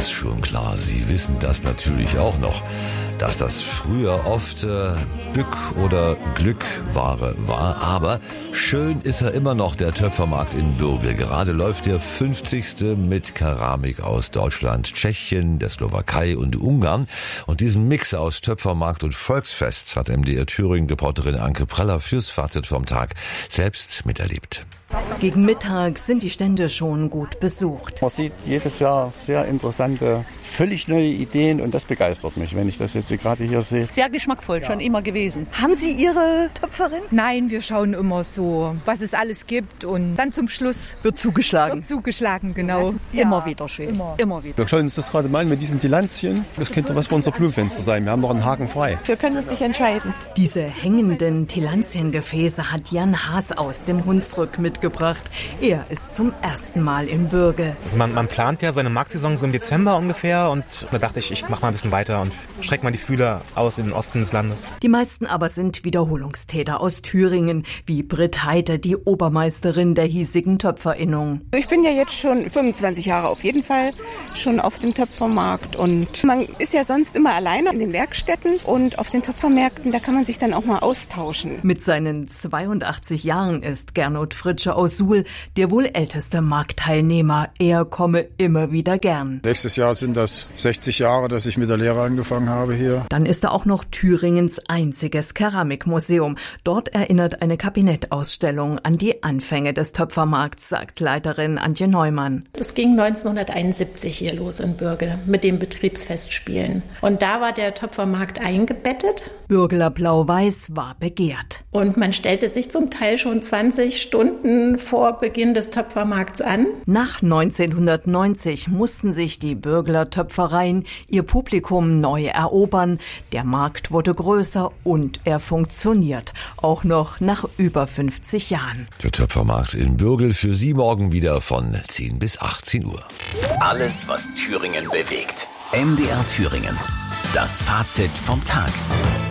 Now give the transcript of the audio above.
ist schon klar, Sie wissen das natürlich auch noch, dass das früher oft Glück oder Glückware war. Aber schön ist er immer noch, der Töpfermarkt in Bürgel. Gerade läuft der 50. mit Keramik aus Deutschland, Tschechien, der Slowakei und Ungarn. Und diesen Mix aus Töpfermarkt und Volksfest hat MDR Thüringen-Reporterin Anke Praller fürs Fazit vom Tag selbst miterlebt. Gegen Mittag sind die Stände schon gut besucht. Man sieht jedes Jahr sehr interessante, völlig neue Ideen und das begeistert mich, wenn ich das jetzt gerade hier sehe. Sehr geschmackvoll, schon immer gewesen. Haben Sie Ihre Töpferin? Nein, wir schauen immer so, was es alles gibt und dann zum Schluss Wird zugeschlagen. wird zugeschlagen, genau. Immer wieder schön. Immer wieder. Wir schauen uns das gerade mal an mit diesen Tillandschen. Das könnte was für unser Blumenfenster sein. Wir haben noch einen Haken frei. Wir können es nicht entscheiden. Diese hängenden Tillandsiengefäße hat Jan Haas aus dem Hunsrück mitgebracht. Er ist zum ersten Mal in Bürgel. Also man plant ja seine Marktsaison so im Dezember ungefähr und da dachte ich mache mal ein bisschen weiter und strecke mal die Fühler aus in den Osten des Landes. Die meisten aber sind Wiederholungstäter aus Thüringen, wie Britt Heite, die Obermeisterin der hiesigen Töpferinnung. Ich bin ja jetzt schon 25 Jahre auf jeden Fall schon auf dem Töpfermarkt und man ist ja sonst immer alleine in den Werkstätten und auf den Töpfermärkten, da kann man sich dann auch mal austauschen. Mit seinen 82 Jahren ist Gernot Fritsche aus Suhl der wohl älteste Marktteilnehmer. Er komme immer wieder gern. Nächstes Jahr sind das 60 Jahre, dass ich mit der Lehre angefangen habe hier. Dann ist da auch noch Thüringens einziges Keramikmuseum. Dort erinnert eine Kabinettausstellung an die Anfänge des Töpfermarkts, sagt Leiterin Antje Neumann. Es ging 1971 hier los in Bürgel mit den Betriebsfestspielen. Und da war der Töpfermarkt eingebettet. Bürgeler Blau-Weiß war begehrt. Und man stellte sich zum Teil schon 20 Stunden vor Beginn des Töpfermarkts an. Nach 1990 mussten sich die Bürgeler Töpfereien ihr Publikum neu erobern. Der Markt wurde größer und er funktioniert. Auch noch nach über 50 Jahren. Der Töpfermarkt in Bürgel für Sie morgen wieder von 10 bis 18 Uhr. Alles, was Thüringen bewegt. MDR Thüringen. Das Fazit vom Tag.